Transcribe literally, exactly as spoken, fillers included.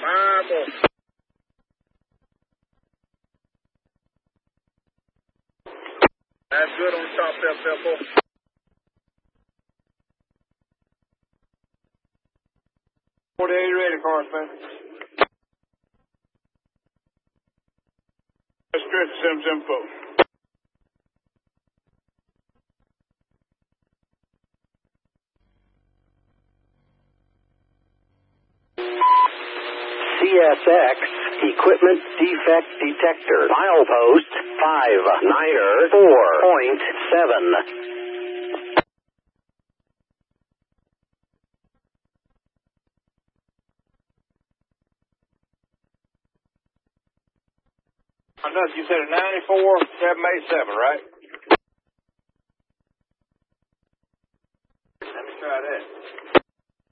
Bible. That's good on top there, Pepper. forty-eight ready, Correspondent. Strip Sims info. C S X Equipment Defect Detector. Milepost five niner four point seven. I know you said a ninety-four seven eight seven, right?